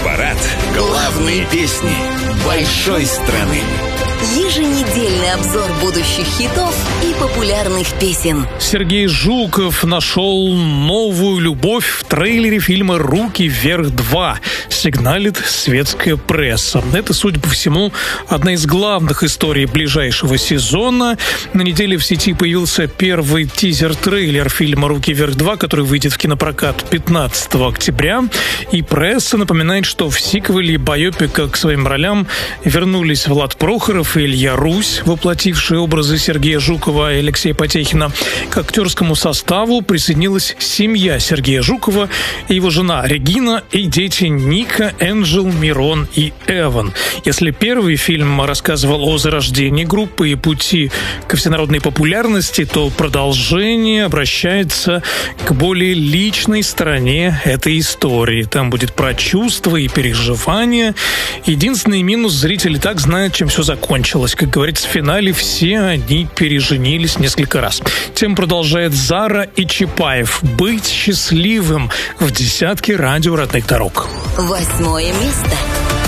Хит-парад. Главные песни большой страны. Еженедельный обзор будущих хитов и популярных песен. Сергей Жуков нашел новую любовь в трейлере фильма «Руки вверх 2», сигналит светская пресса. Это, судя по всему, одна из главных историй ближайшего сезона. На неделе в сети появился первый тизер-трейлер фильма «Руки вверх 2», который выйдет в кинопрокат 15 октября. И пресса напоминает, что в сиквеле байопика к своим ролям вернулись Влад Прохоров и Илья Русь, воплотившие образы Сергея Жукова и Алексея Потехина. К актерскому составу присоединилась семья Сергея Жукова, его жена Регина и дети Ника, Энджел, Мирон и Эван. Если первый фильм рассказывал о зарождении группы и пути ко всенародной популярности, то продолжение обращается к более личной стороне этой истории. Там будет про чувства и переживания. Единственный минус — зрители так знают, чем все закончилось. Как говорится, в финале все они переженились несколько раз. Тем продолжает Зара и Чапаев. «Быть счастливым» в десятке радио родных дорог. 8 место.